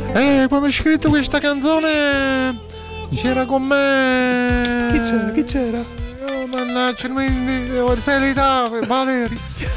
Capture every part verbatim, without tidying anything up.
Eh, quando ho scritto questa canzone c'era con me. Chi c'era? Chi c'era? Oh, mannaggia, sei l'età, Valeri.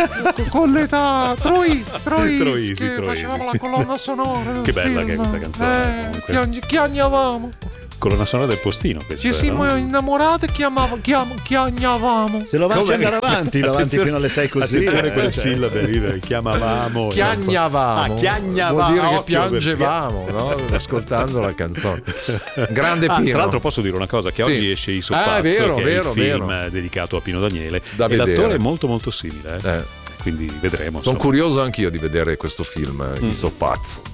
Con l'età, Troisi, Troisi, Troisi, che Troisi. facevamo la colonna sonora del Che bella film. che è questa canzone, Eh, comunque. chiagn- chiagnavamo. Colonna sonora del postino, questa Ci è, siamo no? innamorati e chiamava, chiam- chiagnavamo. Se lo avanti Come- andare avanti, va avanti Attenzione- fino alle sei così. Attenzione eh, quelle cioè. sillabe lì, chiamavamo. Chiagnavamo. Ah, chiagnavamo. Vuol dire che Occhio, piangevamo, no? Ascoltando la canzone. Grande Ah, Pino. tra l'altro posso dire una cosa, che Sì. oggi esce Iso Ah, Pazzo, è vero, che vero, è il film vero. dedicato a Pino Daniele, Da e vedere. l'attore è molto molto simile, eh. Eh, quindi vedremo. sono insomma. curioso anch'io di vedere questo film, Mm. Iso Pazzo.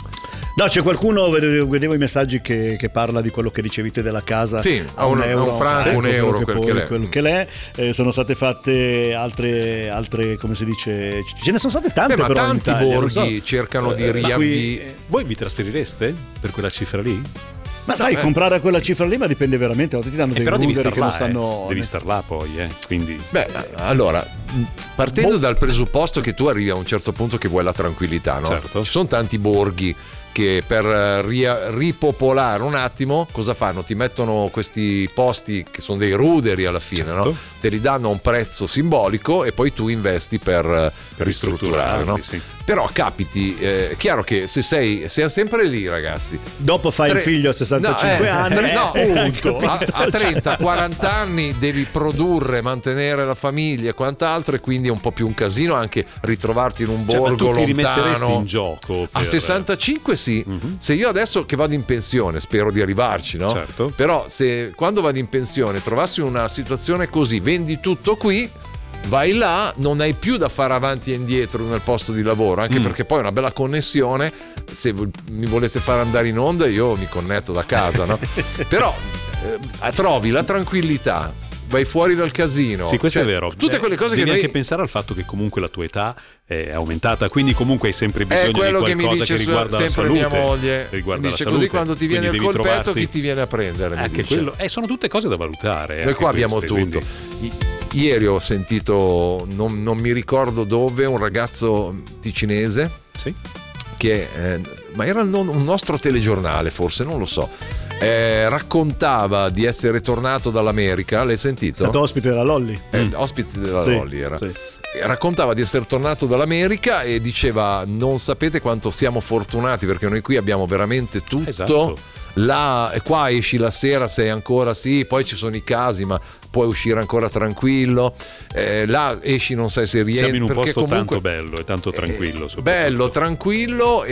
No, c'è qualcuno, vedevo vedevo i messaggi che, che parla di quello che ricevete della casa. Sì, a un- a un franco, secco, un euro, quello quel poi- che l'è. quello che l'è. Eh, sono state fatte altre, altre, come si dice, ce ne sono state tante. Beh, ma però in tanti Italia, non borghi so. cercano di Eh, ma riavvi... qui- Voi vi trasferireste per quella cifra lì? Ma sai, eh. comprare a quella cifra lì, ma dipende veramente. Ti danno Eh, dei però devi ruderi star che là, non stanno. eh. devi star là poi, eh. Quindi Beh, allora, partendo Boh. dal presupposto che tu arrivi a un certo punto che vuoi la tranquillità, no? Certo. Ci sono tanti borghi che per eh, ria- ripopolare un attimo cosa fanno? Ti mettono questi posti che sono dei ruderi alla fine, Certo. no? Te li danno a un prezzo simbolico e poi tu investi per, eh, per ristrutturare, no? sì. Però capiti, è chiaro che se sei, sei sempre lì, ragazzi. Dopo fai Tre- il figlio a sessantacinque no, eh, anni. tre- no, eh, appunto, hai a, capito? a trenta quaranta anni devi produrre, mantenere la famiglia e quant'altro, e quindi è un po' più un casino anche ritrovarti in un Cioè, ma borgo tu ti rimetteresti lontano. in gioco A per- sessantacinque sì. Mhm. Se io adesso che vado in pensione, spero di arrivarci, no? Certo. Però se quando vado in pensione trovassi una situazione così, vendi tutto qui, vai là, non hai più da fare avanti e indietro nel posto di lavoro, anche Mm. perché poi è una bella connessione. Se vo- mi volete fare andare in onda, io mi connetto da casa, no? Però eh, trovi la tranquillità, vai fuori dal casino. Sì, questo Cioè, è vero. Tutte quelle cose Devi che noi... anche pensare al fatto che comunque la tua età è aumentata, quindi comunque hai sempre È bisogno di quello che mi qualcosa dice che riguarda la sempre salute. mia moglie. Riguarda Mi la dice salute. così quando ti viene Quindi il devi colpetto trovarti- chi ti viene a prendere, mi Anche dice. quello, eh, sono tutte cose da valutare. Noi anche qua abbiamo queste, tutto. quindi- I- Ieri ho sentito, non, non mi ricordo dove, un ragazzo ticinese Sì. che, eh, ma era non- un nostro telegiornale forse, non lo so, eh, raccontava di essere tornato dall'America, l'hai sentito? È stato ospite della Lolli. Eh, Mm. ospite della Sì, Lolli era. sì. E raccontava di essere tornato dall'America e diceva: non sapete quanto siamo fortunati perché noi qui abbiamo veramente tutto. Esatto. Là, e qua esci la sera, sei ancora sì, poi ci sono i casi, ma puoi uscire ancora tranquillo. Eh, là esci, non sai se rientri. Siamo in un perché posto comunque, tanto bello e tanto tranquillo. eh, soprattutto. bello, tranquillo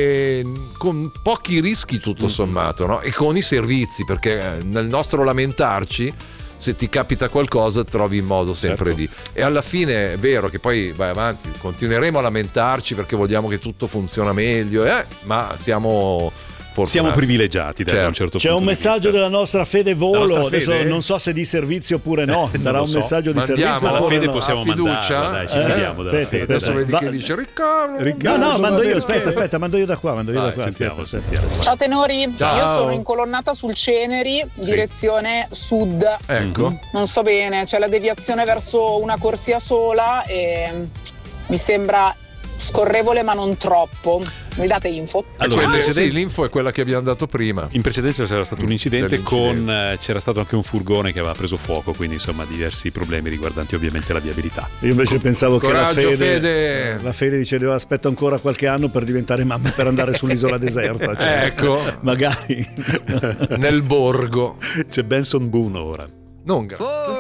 e con pochi rischi tutto Mm-hmm. sommato, no? E con i servizi, perché nel nostro lamentarci, se ti capita qualcosa trovi il modo sempre Certo. di. E alla fine è vero che poi vai avanti, continueremo a lamentarci perché vogliamo che tutto funziona meglio, eh? Ma siamo fortunati. Siamo privilegiati da Certo. un certo C'è punto un di messaggio vista. della nostra Fede Volo. La nostra Adesso Fede? non so se di servizio oppure no. Non Sarà lo un so. messaggio di Mandiamo, servizio. Ma la oppure Fede no? possiamo A fiducia? mandarla, dai, ci Eh? fidiamo della Aspetta, Fede. aspetta. Adesso dai. vedi Va- che dice Riccardo. Riccardo. No, no, mando io. Perché? Aspetta, aspetta, mando io da qua. Mando io Vai, da qua. sentiamo, aspetta, aspetta. sentiamo. Ciao tenori, Ciao. io sono incolonnata sul Ceneri, Sì. direzione sud. Ecco. Mhm. Non so bene, c'è la deviazione verso una corsia sola e mi sembra scorrevole ma non troppo. Mi date info? Allora, in Quelle- precedenza- sì, l'info è quella che abbiamo dato prima. In precedenza c'era stato un incidente Dell'incidente. con eh, c'era stato anche un furgone che aveva preso fuoco, quindi insomma diversi problemi riguardanti ovviamente la viabilità. Io invece pensavo che la Coraggio, Fede, Fede. la Fede diceva aspetto ancora qualche anno per diventare mamma, per andare sull'isola deserta. Cioè, Ecco. magari. Nel borgo. C'è Benson Boone ora. Non gra-